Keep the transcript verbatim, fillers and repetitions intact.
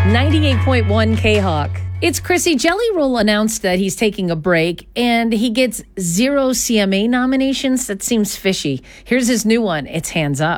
ninety-eight point one K-Hawk. It's Chrissy. Jelly Roll announced that he's taking a break, and he gets zero C M A nominations. That seems fishy. Here's his new one. It's Hands Up.